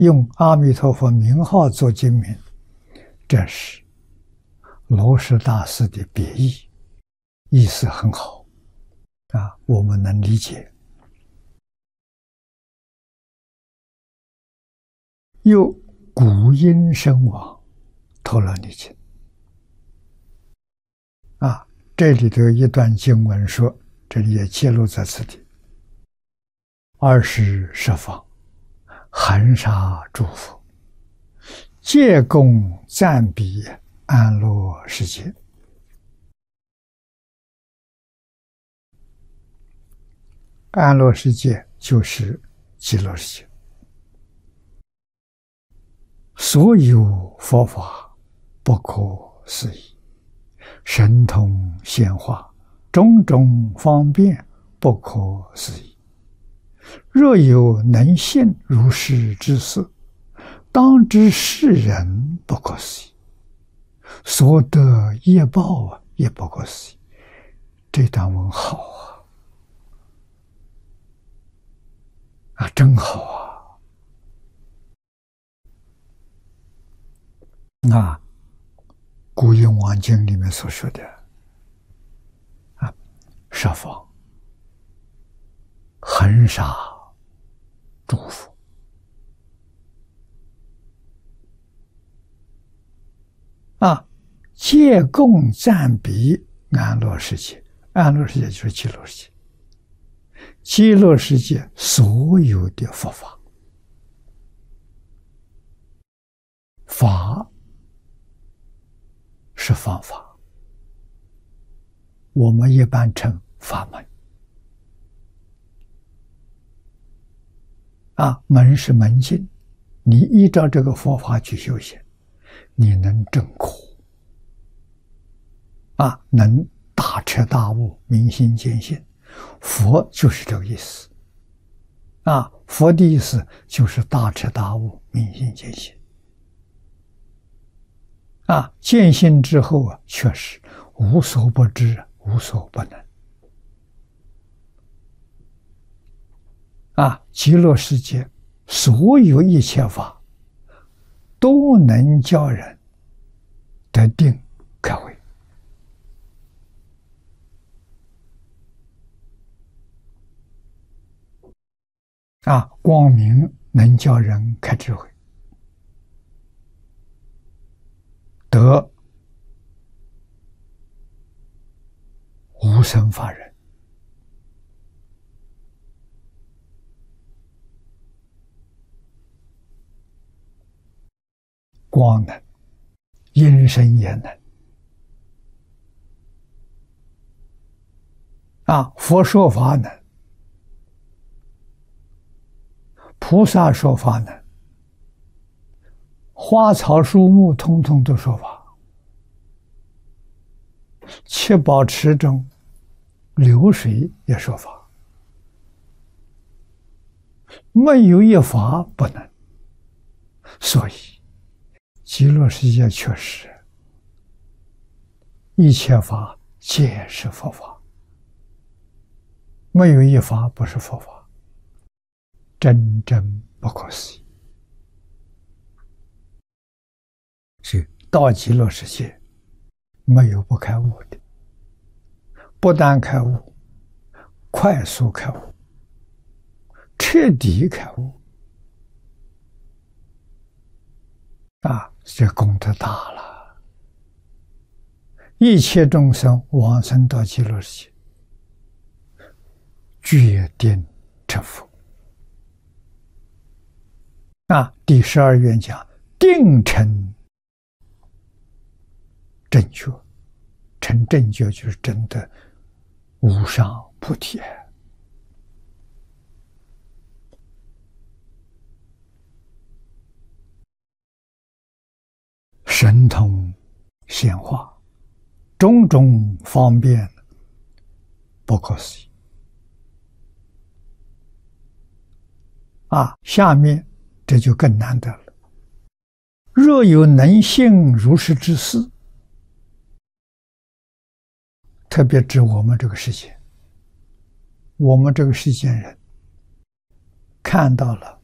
用阿弥陀佛名号做经名，这是罗什大师的别意，意思很好啊，我们能理解。又古音声王陀罗尼经啊，这里头一段经文说，这里也揭露在此地：20十方恒沙诸佛，皆供赞彼安乐世界。安乐世界就是极乐世界，所有佛法不可思议，神通显化，种种方便不可思议。若有能信如是之事，当知世人不可思议，所得业报也不可思议。这段文好啊，真好啊！古印王经里面所说的啊，十方恒沙诸佛啊，皆供赞彼安乐世界。安乐世界就是极乐世界，极乐世界所有的佛法，法是方法，我们一般称法门啊，门是门径，你依照这个佛法去修行，你能证苦啊，能大彻大悟，明心见性。佛就是这个意思啊，佛的意思就是大彻大悟，明心见性啊，见性之后啊，确实无所不知，无所不能啊！极乐世界所有一切法都能叫人得定开慧啊，光明能叫人开智慧，得无生法忍，光能，音声也能啊，佛说法能，菩萨说法能，花草树木通通都说法，七宝池中流水也说法，没有一法不能。所以极乐世界确实一切法皆是佛法，没有一法不是佛法，真正不可思议。是到极乐世界没有不开悟的，不但开悟，快速开悟，彻底开悟啊，这功德大了。一切众生往生到极乐世界，决定成佛啊！第12愿讲定成正觉，成正觉就是真的无上菩提，神通显化，种种方便不可思议啊！下面这就更难得了。若有能信如是之事，特别指我们这个世界，我们这个世间人看到了